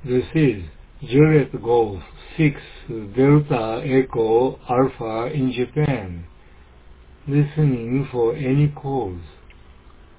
This is Juliet Golf 6 Delta Echo Alpha in Japan. Listening for any calls.